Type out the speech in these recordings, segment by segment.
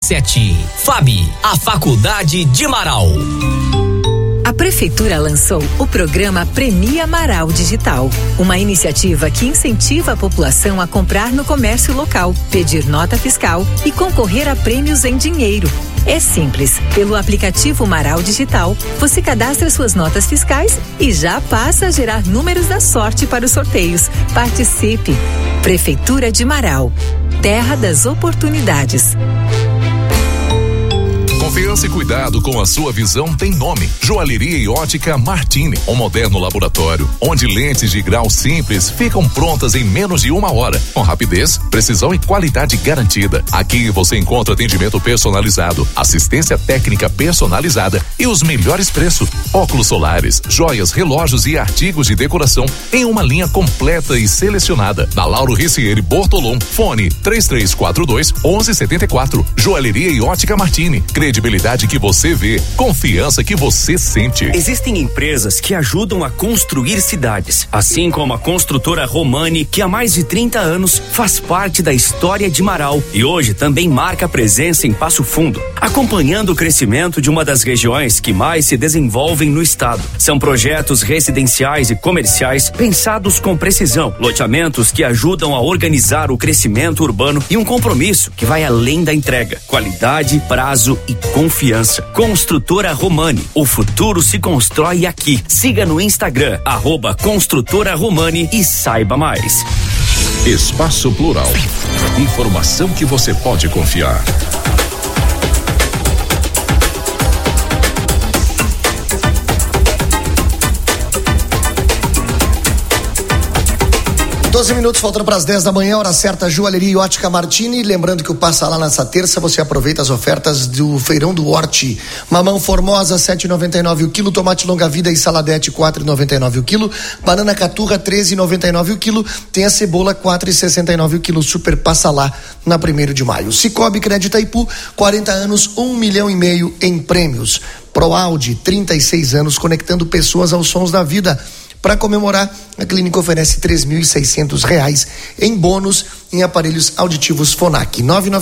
FAB, a Faculdade de Marau. A Prefeitura lançou o programa Premia Marau Digital, uma iniciativa que incentiva a população a comprar no comércio local, pedir nota fiscal e concorrer a prêmios em dinheiro. É simples. Pelo aplicativo Marau Digital, você cadastra suas notas fiscais e já passa a gerar números da sorte para os sorteios. Participe! Prefeitura de Marau, terra das oportunidades. Confiança e cuidado com a sua visão tem nome. Joalheria e Ótica Martini, um moderno laboratório, onde lentes de grau simples ficam prontas em menos de 1 hora, com rapidez, precisão e qualidade garantida. Aqui você encontra atendimento personalizado, assistência técnica personalizada e os melhores preços. Óculos solares, joias, relógios e artigos de decoração em uma linha completa e selecionada. Na Lauro Ricieri Bortolom, fone 3342-1174. Joalheria e Ótica Martini. Credibilidade que você vê, confiança que você sente. Existem empresas que ajudam a construir cidades, assim como a construtora Romani, que há mais de 30 anos faz parte da história de Marau e hoje também marca presença em Passo Fundo, acompanhando o crescimento de uma das regiões que mais se desenvolvem no estado. São projetos residenciais e comerciais pensados com precisão, loteamentos que ajudam a organizar o crescimento urbano e um compromisso que vai além da entrega, qualidade, prazo e confiança. Construtora Romani, o futuro se constrói aqui. Siga no Instagram, @Construtora Romani e saiba mais. Espaço Plural. Informação que você pode confiar. Doze minutos faltando para as 10 da manhã, hora certa, Joalheria e Ótica Martini. Lembrando que o Passa Lá nessa terça, você aproveita as ofertas do Feirão do Horti. Mamão Formosa, 7,99 o quilo. Tomate Longa Vida e Saladete, 4,99 o quilo. Banana Caturra, 13,99 o quilo. Tem a cebola, 4,69 o quilo. Super Passa Lá na 1º de maio. Cicobi Crédito Itaipu, 40 anos, 1,5 milhão em prêmios. ProAuди, 36 anos, conectando pessoas aos sons da vida. Para comemorar, a clínica oferece R$3.600 em bônus em aparelhos auditivos Fonac.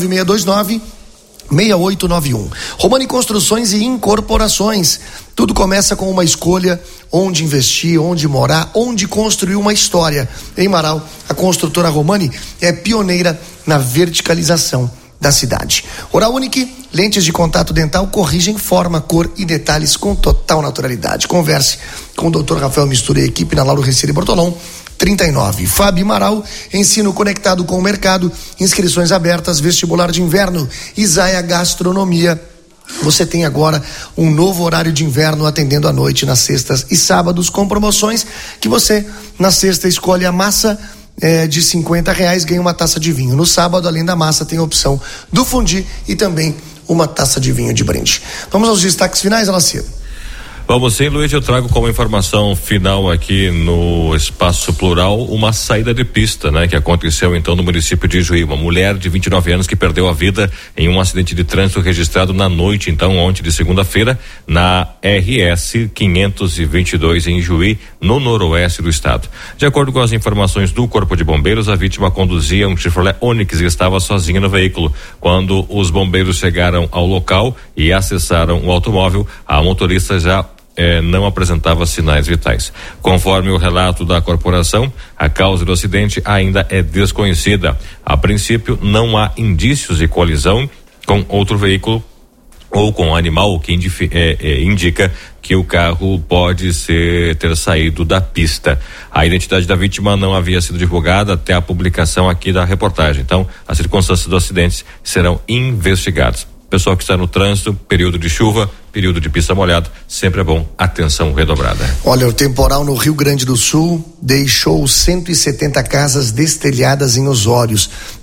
99629-6891. Romani Construções e Incorporações. Tudo começa com uma escolha: onde investir, onde morar, onde construir uma história. Em Marau, a construtora Romani é pioneira na verticalização da cidade. Oral Unique, lentes de contato dental corrigem forma, cor e detalhes com total naturalidade. Converse com o Dr. Rafael Mistura e equipe na Lauro Ricieri Bortolom, 39. FAB Marau, ensino conectado com o mercado, inscrições abertas, vestibular de inverno, Isaia Gastronomia. Você tem agora um novo horário de inverno atendendo à noite nas sextas e sábados com promoções que você, na sexta, escolhe a massa de R$50, ganha uma taça de vinho. No sábado, além da massa, tem a opção do fundi e também uma taça de vinho de brinde. Vamos aos destaques finais, Alacir. Vamos sim, Luiz, eu trago como informação final aqui no Espaço Plural uma saída de pista, né? Que aconteceu então no município de Ijuí. Uma mulher de 29 anos que perdeu a vida em um acidente de trânsito registrado na noite, então, ontem de segunda-feira, na RS 522 em Ijuí, no noroeste do estado. De acordo com as informações do Corpo de Bombeiros, a vítima conduzia um Chevrolet Onix e estava sozinha no veículo. Quando os bombeiros chegaram ao local e acessaram o automóvel, a motorista já não apresentava sinais vitais. Conforme o relato da corporação, a causa do acidente ainda é desconhecida. A princípio, não há indícios de colisão com outro veículo ou com animal, o que indica que o carro pode ter saído da pista. A identidade da vítima não havia sido divulgada até a publicação aqui da reportagem. Então, as circunstâncias do acidente serão investigadas. Pessoal que está no trânsito, período de chuva, período de pista molhada, sempre é bom atenção redobrada. Olha, o temporal no Rio Grande do Sul deixou 170 casas destelhadas em Osório.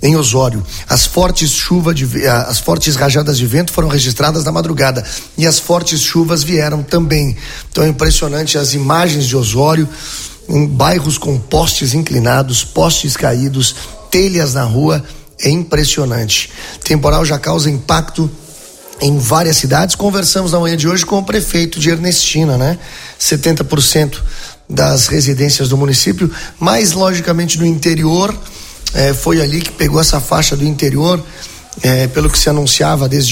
As fortes rajadas de vento foram registradas na madrugada e as fortes chuvas vieram também. Então é impressionante as imagens de Osório, em bairros com postes inclinados, postes caídos, telhas na rua. É impressionante. Temporal já causa impacto em várias cidades. Conversamos na manhã de hoje com o prefeito de Ernestina, né? 70% das residências do município, mas logicamente no interior, foi ali que pegou essa faixa do interior, pelo que se anunciava desde